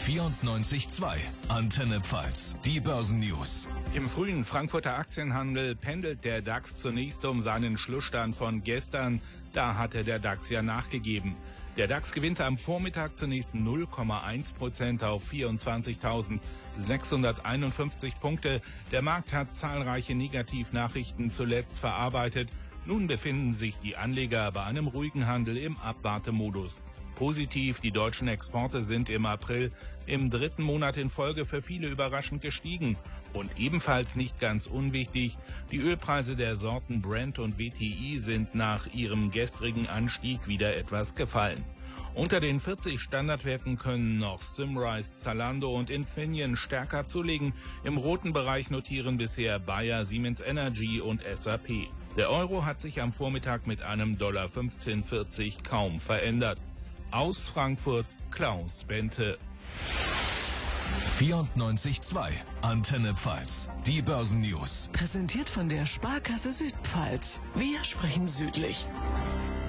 94.2 Antenne Pfalz, die Börsennews. Im frühen Frankfurter Aktienhandel pendelt der DAX zunächst um seinen Schlussstand von gestern. Da hatte der DAX ja nachgegeben. Der DAX gewinnt am Vormittag zunächst 0,1% auf 24.651 Punkte. Der Markt hat zahlreiche Negativnachrichten zuletzt verarbeitet. Nun befinden sich die Anleger bei einem ruhigen Handel im Abwartemodus. Positiv, die deutschen Exporte sind im April im dritten Monat in Folge für viele überraschend gestiegen. Und ebenfalls nicht ganz unwichtig, die Ölpreise der Sorten Brent und WTI sind nach ihrem gestrigen Anstieg wieder etwas gefallen. Unter den 40 Standardwerten können noch Symrise, Zalando und Infineon stärker zulegen. Im roten Bereich notieren bisher Bayer, Siemens Energy und SAP. Der Euro hat sich am Vormittag mit einem $15,40 kaum verändert. Aus Frankfurt, Klaus Bente. 94.2 Antenne Pfalz, die Börsennews. Präsentiert von der Sparkasse Südpfalz. Wir sprechen südlich.